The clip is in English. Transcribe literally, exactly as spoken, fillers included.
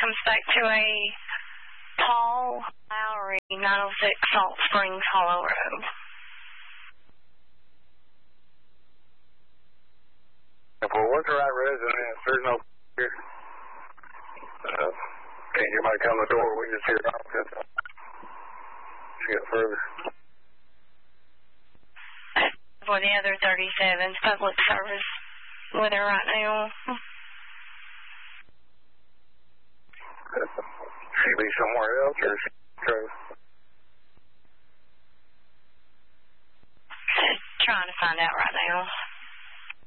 comes back to a Paul Lowry, nine oh six Salt Springs Hollow Road. Well, what's the right residence? There's no here. Uh, can't anybody come to the door. We just hear it off. Get further. For the other thirty-sevens, public service with her right now. She be somewhere else, or she true? Trying to find out right now.